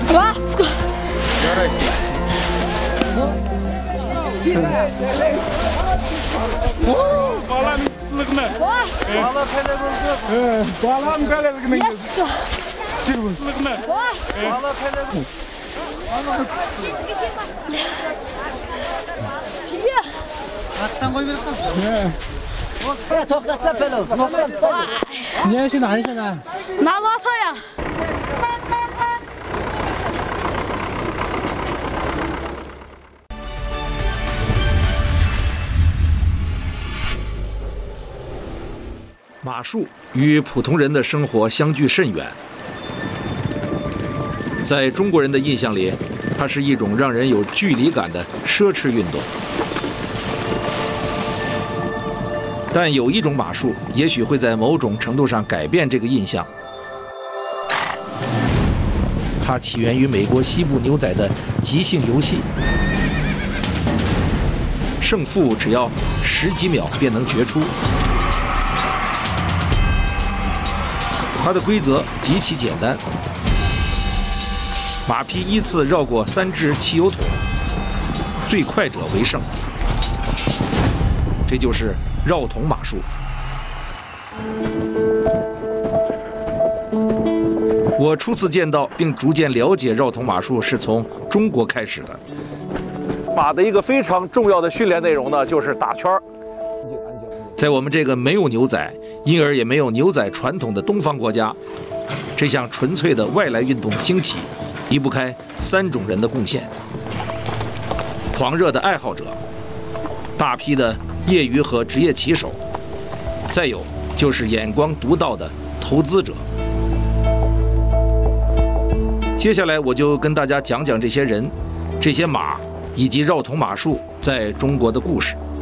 Ласко. Ne şimdi aynı şey ne? Nalataya. 马术与普通人的生活相距甚远，在中国人的印象里，它是一种让人有距离感的奢侈运动。但有一种马术，也许会在某种程度上改变这个印象。它起源于美国西部牛仔的即兴游戏，胜负只要10几秒便能决出。它的规则极其简单，马匹依次绕过3只汽油桶，最快者为胜。这就是绕桶马术。我初次见到并逐渐了解绕桶马术是从中国开始的。马的一个非常重要的训练内容呢，就是打圈儿。在我们这个没有牛仔，因而也没有牛仔传统的东方国家，这项纯粹的外来运动兴起，离不开3种人的贡献：狂热的爱好者，大批的业余和职业骑手，再有就是眼光独到的投资者。接下来我就跟大家讲讲这些人、这些马以及绕桶马术在中国的故事。